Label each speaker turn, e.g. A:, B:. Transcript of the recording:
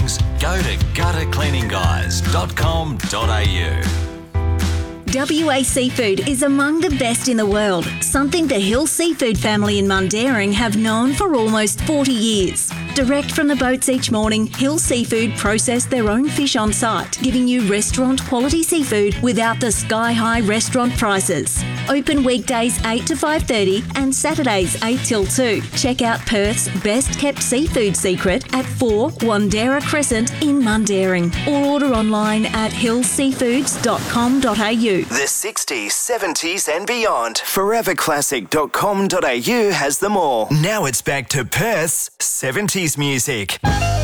A: things, go to guttercleaningguys.com.au.
B: WA Seafood is among the best in the world, something the Hill Seafood family in Mundaring have known for almost 40 years. Direct from the boats each morning, Hill Seafood process their own fish on site, giving you restaurant-quality seafood without the sky-high restaurant prices. Open weekdays 8 to 5:30 and Saturdays 8 till 2. Check out Perth's best-kept seafood secret at 4 Wandera Crescent in Mundaring, or order online at hillseafoods.com.au.
C: The 60s, 70s and beyond. Foreverclassic.com.au has them all. Now it's back to Perth's 70s music.